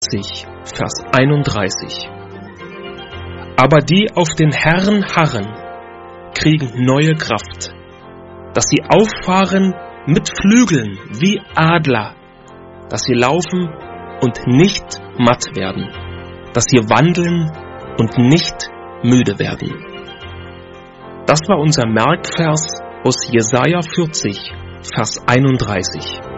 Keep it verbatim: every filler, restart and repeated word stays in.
Vers einunddreißig. Aber die auf den Herrn harren, kriegen neue Kraft, dass sie auffahren mit Flügeln wie Adler, dass sie laufen und nicht matt werden, dass sie wandeln und nicht müde werden. Das war unser Merkvers aus Jesaja vierzig, Vers einunddreißig.